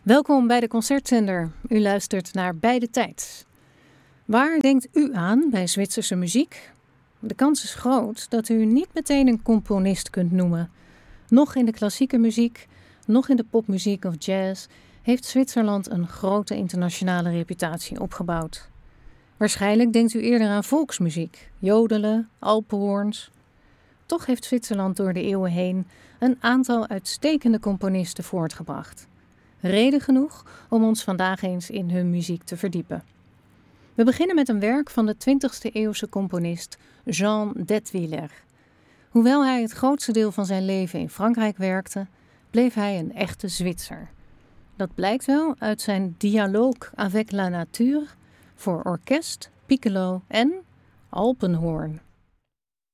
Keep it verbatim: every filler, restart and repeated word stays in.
Welkom bij de Concertzender. U luistert naar Beide Tijds. Waar denkt u aan bij Zwitserse muziek? De kans is groot dat u niet meteen een componist kunt noemen. Nog in de klassieke muziek, nog in de popmuziek of jazz heeft Zwitserland een grote internationale reputatie opgebouwd. Waarschijnlijk denkt u eerder aan volksmuziek, jodelen, alpenhoorns. Toch heeft Zwitserland door de eeuwen heen een aantal uitstekende componisten voortgebracht. Reden genoeg om ons vandaag eens in hun muziek te verdiepen. We beginnen met een werk van de twintigste eeuwse componist Jean d'Hetwiller. Hoewel hij het grootste deel van zijn leven in Frankrijk werkte, bleef hij een echte Zwitser. Dat blijkt wel uit zijn Dialogue avec la nature voor orkest, piccolo en alpenhoorn.